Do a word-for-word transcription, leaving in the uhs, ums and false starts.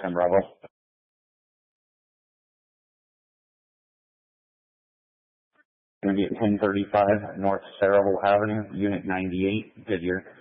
ten Bravo. Going to be at ten thirty-five North Cerebral Avenue, Unit ninety-eight, Goodyear.